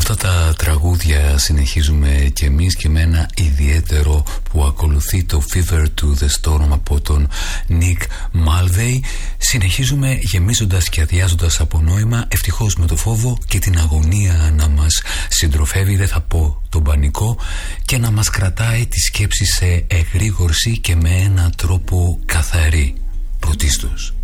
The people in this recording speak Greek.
αυτά τα τραγούδια συνεχίζουμε κι εμείς και με ένα ιδιαίτερο που ακολουθεί, το Fever to the Storm από τον Nick Mulvey. Συνεχίζουμε γεμίζοντας και αδειάζοντας από νόημα, ευτυχώς με το φόβο και την αγωνία να μας συντροφεύει, δεν θα πω τον πανικό, και να μας κρατάει τη σκέψη σε εγρήγορση και με έναν τρόπο καθαρή. Πρωτίστως